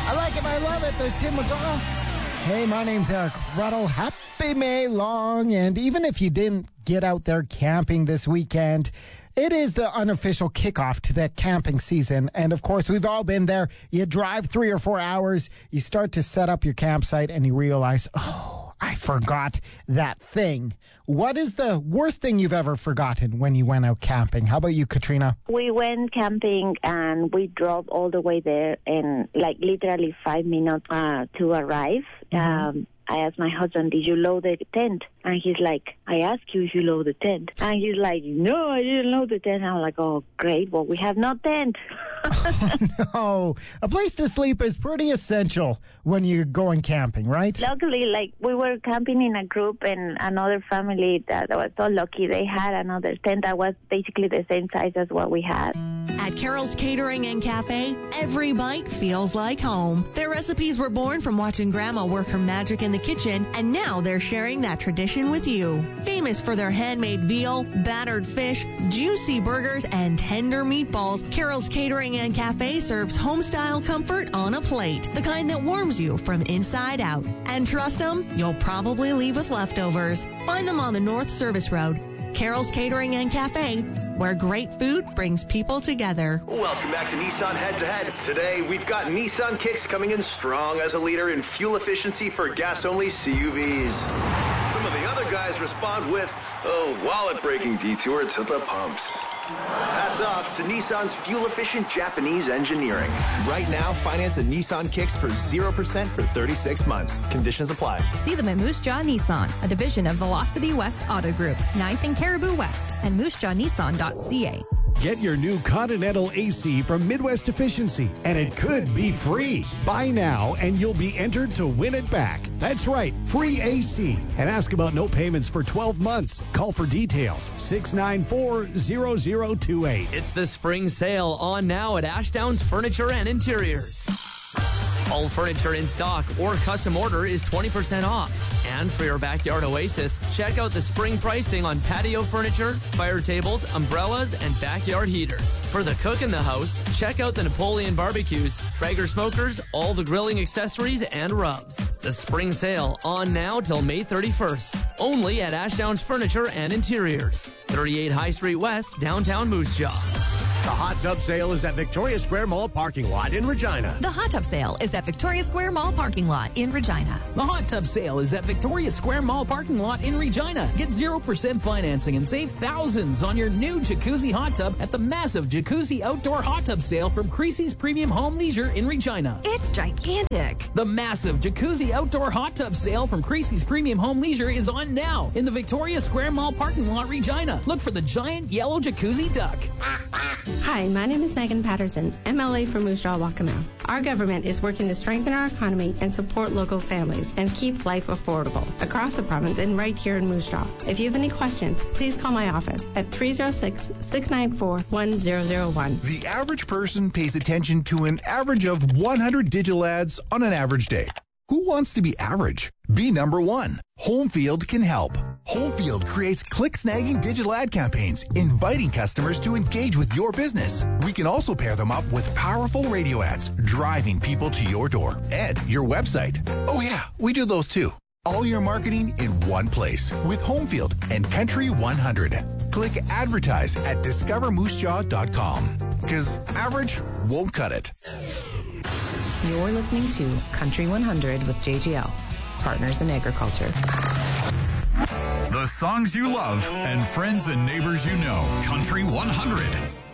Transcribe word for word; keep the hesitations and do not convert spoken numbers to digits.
I like it. I love it. There's Tim McGraw. Hey, my name's Eric Ruddle. Happy May long. And even if you didn't get out there camping this weekend, it is the unofficial kickoff to that camping season. And of course, we've all been there. You drive three or four hours, you start to set up your campsite, and you realize, oh, I forgot that thing. What is the worst thing you've ever forgotten when you went out camping? How about you, Katrina? We went camping and we drove all the way there in like literally five minutes uh, to arrive. Mm-hmm. Um, I asked my husband, did you load the tent? And he's like, I asked you if you load the tent. And he's like, no, I didn't load the tent. And I'm like, oh, great. Well, we have no tent. Oh, no. A place to sleep is pretty essential when you're going camping, right? Luckily, like, we were camping in a group, and another family that was so lucky, they had another tent that was basically the same size as what we had. At Carol's Catering and Cafe, every bite feels like home. Their recipes were born from watching Grandma work her magic in the kitchen, and now they're sharing that tradition with you. Famous for their handmade veal, battered fish, juicy burgers, and tender meatballs, Carol's Catering and Cafe serves home-style comfort on a plate, the kind that warms you from inside out. And trust them, you'll probably leave with leftovers. Find them on the North Service Road. Carol's Catering and Cafe, where great food brings people together. Welcome back to Nissan Head to Head. Today, we've got Nissan Kicks coming in strong as a leader in fuel efficiency for gas-only C U Vs. Some of the other guys respond with, oh, wallet-breaking detour to the pumps. Hats off to Nissan's fuel-efficient Japanese engineering. Right now, finance a Nissan Kicks for zero percent for thirty-six months. Conditions apply. See them at Moose Jaw Nissan, a division of Velocity West Auto Group, ninth and Caribou West, and moose jaw nissan dot c a. Get your new Continental A C from Midwest Efficiency, and it could be free. Buy now, and you'll be entered to win it back. That's right, free A C. And ask about no payments for twelve months. Call for details, six nine four, zero zero two eight. It's the spring sale on now at Ashdowns Furniture and Interiors. All furniture in stock or custom order is twenty percent off. And for your backyard oasis, check out the spring pricing on patio furniture, fire tables, umbrellas, and backyard heaters. For the cook in the house, check out the Napoleon barbecues, Traeger smokers, all the grilling accessories, and rubs. The spring sale on now till May thirty-first. Only at Ashdowns Furniture and Interiors. thirty-eight High Street West, downtown Moose Jaw. The Hot Tub Sale is at Victoria Square Mall parking lot in Regina. The Hot Tub Sale is at Victoria Square Mall parking lot in Regina. The Hot Tub Sale is at Victoria Square Mall parking lot in Regina. Get zero percent financing and save thousands on your new jacuzzi hot tub at the massive Jacuzzi Outdoor Hot Tub Sale from Creasy's Premium Home Leisure in Regina. It's gigantic. The massive Jacuzzi Outdoor Hot Tub Sale from Creasy's Premium Home Leisure is on now in the Victoria Square Mall parking lot, Regina. Look for the giant yellow jacuzzi duck. Hi, my name is Megan Patterson, M L A for Moose Jaw Waccamaw. Our government is working to strengthen our economy and support local families and keep life affordable across the province and right here in Moose Jaw. If you have any questions, please call my office at three oh six, six nine four, one zero zero one. The average person pays attention to an average of one hundred digital ads on an average day. Who wants to be average? Be number one. Homefield can help. Homefield creates click-snagging digital ad campaigns, inviting customers to engage with your business. We can also pair them up with powerful radio ads, driving people to your door and your website. Oh yeah, we do those too. All your marketing in one place with Homefield and Country one hundred. Click advertise at discover moose jaw dot com. Because average won't cut it. You're listening to Country one hundred with J G L, Partners in Agriculture. The songs you love and friends and neighbors you know. Country one hundred.